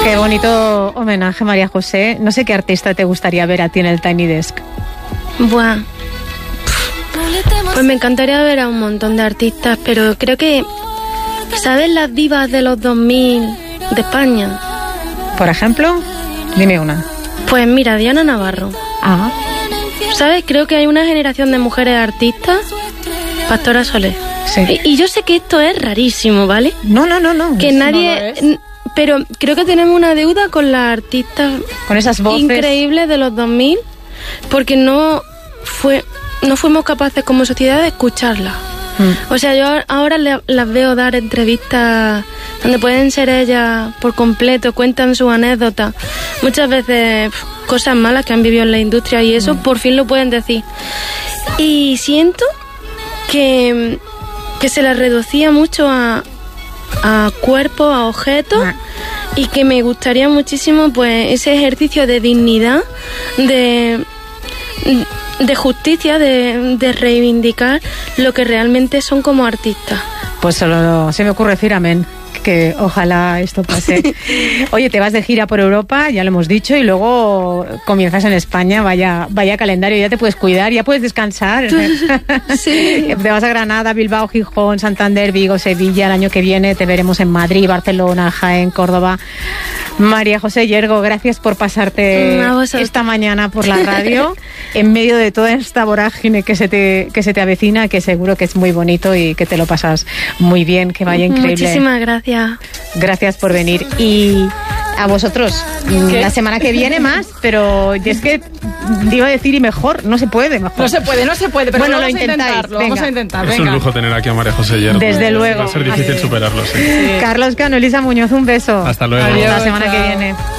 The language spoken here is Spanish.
Qué bonito homenaje, María José. No sé qué artista te gustaría ver a ti en el Tiny Desk. Buah. Pues me encantaría ver a un montón de artistas, pero creo que... ¿Sabes las divas de los 2000 de España? Por ejemplo, dime una. Pues mira, Diana Navarro. Ah. ¿Sabes? Creo que hay una generación de mujeres artistas. Pastora Soler. Sí. Y yo sé que esto es rarísimo, ¿vale? No. Que nadie... Pero creo que tenemos una deuda con las artistas... Con esas voces increíbles de los 2000, porque no fuimos capaces como sociedad de escucharlas. O sea, yo ahora las veo dar entrevistas donde pueden ser ellas por completo, cuentan sus anécdotas, muchas veces cosas malas que han vivido en la industria, y eso por fin lo pueden decir. Y siento que se les reducía mucho a cuerpos, a objetos, y que me gustaría muchísimo pues ese ejercicio de dignidad, de justicia, de reivindicar lo que realmente son como artistas. Pues solo se me ocurre decir amén, que ojalá esto pase. Oye, te vas de gira por Europa, ya lo hemos dicho, y luego comienzas en España. Vaya calendario, ya te puedes cuidar, ya puedes descansar. Sí. Te vas a Granada, Bilbao, Gijón, Santander, Vigo, Sevilla. El año que viene te veremos en Madrid, Barcelona, Jaén, Córdoba. María José Yergo, gracias por pasarte esta mañana por la radio en medio de toda esta vorágine que se te avecina, que seguro que es muy bonito y que te lo pasas muy bien, que vaya increíble. Muchísimas gracias. Gracias por venir. Y a vosotros, ¿qué? La semana que viene más, pero es que iba a decir y mejor, no se puede mejor. No se puede, pero bueno, vamos a intentarlo. Vamos a intentar. Es un lujo tener aquí a María José Yergo. Desde luego. Va a ser difícil superarlo, sí. Carlos Cano, Elisa Muñoz, un beso. Hasta luego. Hasta la semana que viene.